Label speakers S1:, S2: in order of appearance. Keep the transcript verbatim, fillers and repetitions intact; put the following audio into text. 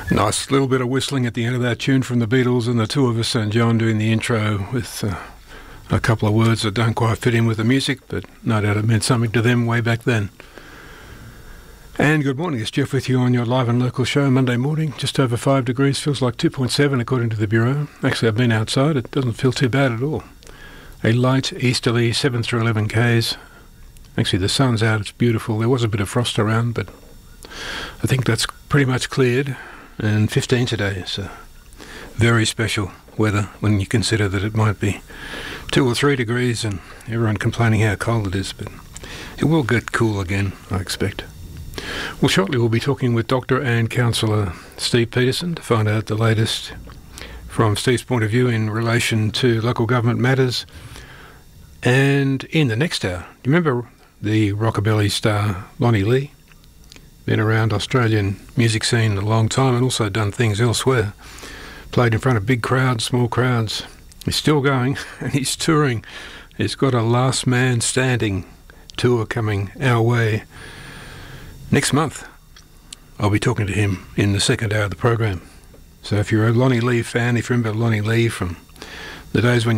S1: Nice little bit of whistling at the end of that tune from the Beatles, and the two of us and John doing the intro with uh, a couple of words that don't quite fit in with the music, but no doubt it meant something to them way back then. And good morning, it's Jeff with you on your live and local show Monday morning. Just over five degrees, feels like two point seven according to the Bureau. Actually, I've been outside, it doesn't feel too bad at all. A light easterly seven through eleven k's. Actually, the sun's out, it's beautiful. There was a bit of frost around, but I think that's pretty much cleared. And fifteen today, so very special weather when you consider that it might be two or three degrees and everyone complaining how cold it is, but it will get cool again, I expect. Well, shortly we'll be talking with Doctor and Counsellor Steve Peterson to find out the latest from Steve's point of view in relation to local government matters. And in the next hour, do you remember the rockabilly star Lonnie Lee? Been around Australian music scene a long time and also done things elsewhere. Played in front of big crowds, small crowds. He's still going and he's touring. He's got a Last Man Standing tour coming our way next month. I'll be talking to him in the second hour of the program. So if you're a Lonnie Lee fan, if you remember Lonnie Lee from the days when